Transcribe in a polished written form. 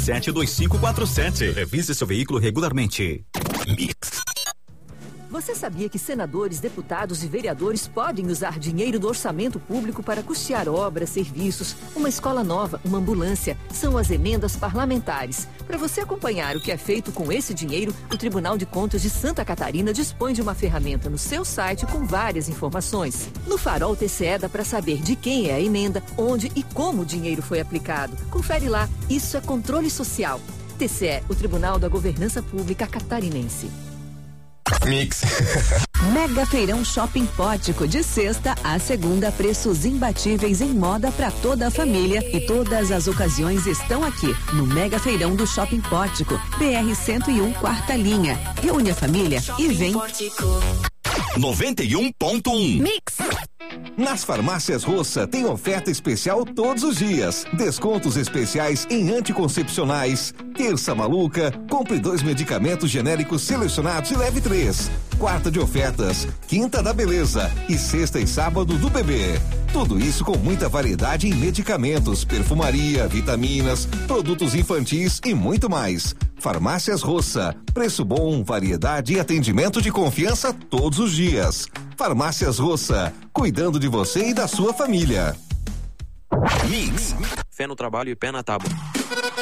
991472547. Revise seu veículo regularmente. Mix. Você sabia que senadores, deputados e vereadores podem usar dinheiro do orçamento público para custear obras, serviços, uma escola nova, uma ambulância? São as emendas parlamentares. Para você acompanhar o que é feito com esse dinheiro, o Tribunal de Contas de Santa Catarina dispõe de uma ferramenta no seu site com várias informações. No Farol TCE dá para saber de quem é a emenda, onde e como o dinheiro foi aplicado. Confere lá, isso é controle social. TCE, o Tribunal da Governança Pública Catarinense. Mix. Mega Feirão Shopping Pótico, de sexta a segunda, preços imbatíveis em moda para toda a família e todas as ocasiões estão aqui no Mega Feirão do Shopping Pótico, BR 101, quarta linha. Reúne a família e vem. 91.1 Mix. Nas farmácias Roça tem oferta especial todos os dias. Descontos especiais em anticoncepcionais. Terça maluca, compre 2 medicamentos genéricos selecionados e leve 3. Quarta de ofertas, quinta da beleza e sexta e sábado do bebê. Tudo isso com muita variedade em medicamentos, perfumaria, vitaminas, produtos infantis e muito mais. Farmácias Roça, preço bom, variedade e atendimento de confiança todos os dias. Farmácias Roça, cuidando de você e da sua família. Mix. Fé no trabalho e pé na tábua.